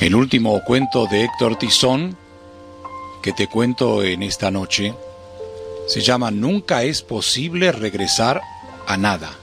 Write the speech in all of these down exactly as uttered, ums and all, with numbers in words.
El último cuento de Héctor Tizón que te cuento en esta noche se llama Nunca es posible regresar a nada.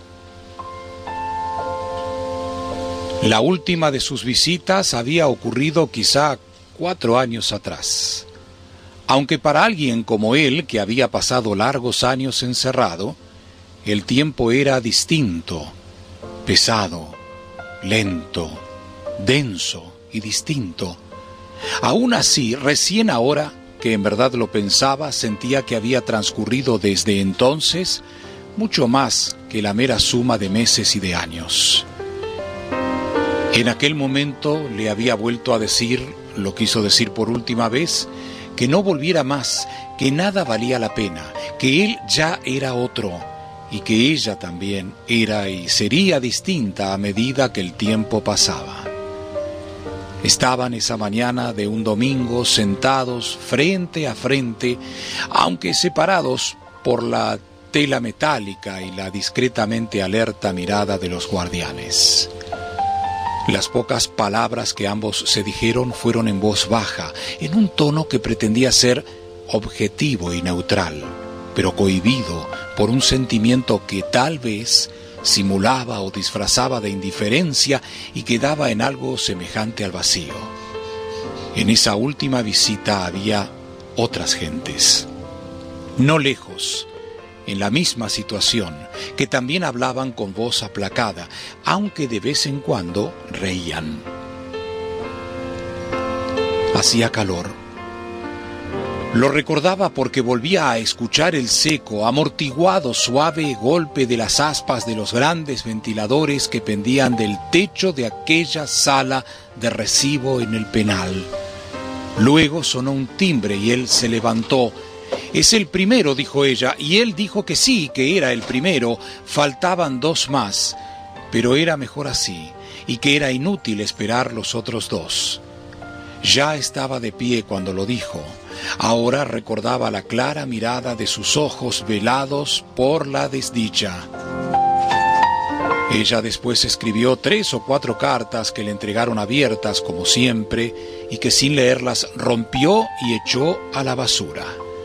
La última de sus visitas había ocurrido quizá cuatro años atrás. Aunque para alguien como él, que había pasado largos años encerrado, el tiempo era distinto, pesado, lento, denso y distinto. Aún así, recién ahora, que en verdad lo pensaba, sentía que había transcurrido desde entonces mucho más que la mera suma de meses y de años. En aquel momento le había vuelto a decir, lo quiso decir por última vez, que no volviera más, que nada valía la pena, que él ya era otro y que ella también era y sería distinta a medida que el tiempo pasaba. Estaban esa mañana de un domingo sentados frente a frente, aunque separados por la tela metálica y la discretamente alerta mirada de los guardianes. Las pocas palabras que ambos se dijeron fueron en voz baja, en un tono que pretendía ser objetivo y neutral, pero cohibido por un sentimiento que tal vez simulaba o disfrazaba de indiferencia y quedaba en algo semejante al vacío. En esa última visita había otras gentes, no lejos, en la misma situación, que también hablaban con voz aplacada, aunque de vez en cuando reían. Hacía calor. Lo recordaba porque volvía a escuchar el seco, amortiguado, suave golpe de las aspas de los grandes ventiladores que pendían del techo de aquella sala de recibo en el penal. Luego sonó un timbre y él se levantó. «Es el primero», dijo ella, y él dijo que sí, que era el primero. Faltaban dos más, pero era mejor así, y que era inútil esperar los otros dos. Ya estaba de pie cuando lo dijo. Ahora recordaba la clara mirada de sus ojos velados por la desdicha. Ella después escribió tres o cuatro cartas que le entregaron abiertas, como siempre, y que sin leerlas rompió y echó a la basura.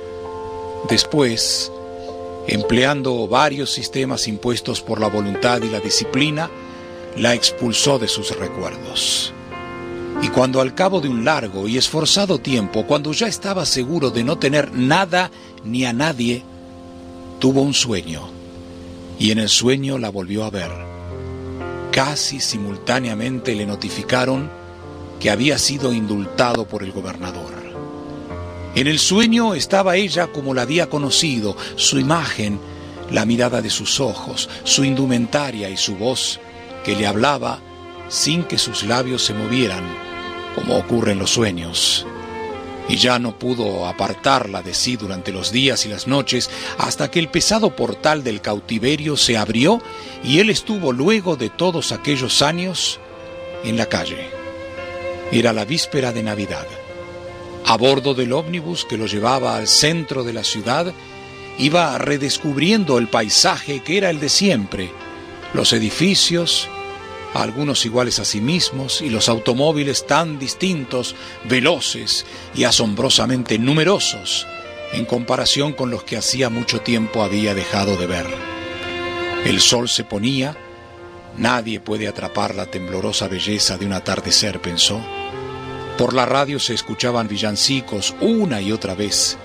Después, empleando varios sistemas impuestos por la voluntad y la disciplina, la expulsó de sus recuerdos. Y cuando al cabo de un largo y esforzado tiempo, cuando ya estaba seguro de no tener nada ni a nadie, tuvo un sueño, y en el sueño la volvió a ver. Casi simultáneamente le notificaron que había sido indultado por el gobernador. En el sueño estaba ella como la había conocido, su imagen, la mirada de sus ojos, su indumentaria y su voz, que le hablaba sin que sus labios se movieran, como ocurre en los sueños. Y ya no pudo apartarla de sí durante los días y las noches, hasta que el pesado portal del cautiverio se abrió y él estuvo luego de todos aquellos años en la calle. Era la víspera de Navidad. A bordo del ómnibus que lo llevaba al centro de la ciudad, iba redescubriendo el paisaje que era el de siempre, los edificios, algunos iguales a sí mismos, y los automóviles tan distintos, veloces y asombrosamente numerosos, en comparación con los que hacía mucho tiempo había dejado de ver. El sol se ponía, nadie puede atrapar la temblorosa belleza de un atardecer, pensó. Por la radio se escuchaban villancicos una y otra vez.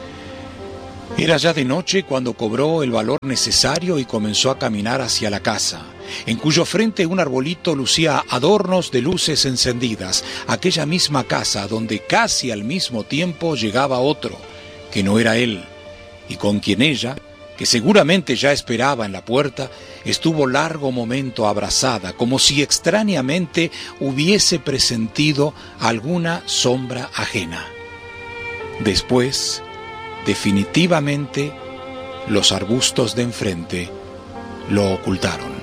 Era ya de noche cuando cobró el valor necesario y comenzó a caminar hacia la casa, en cuyo frente un arbolito lucía adornos de luces encendidas, aquella misma casa donde casi al mismo tiempo llegaba otro, que no era él, y con quien ella, que seguramente ya esperaba en la puerta, estuvo largo momento abrazada, como si extrañamente hubiese presentido alguna sombra ajena. Después, definitivamente, los arbustos de enfrente lo ocultaron.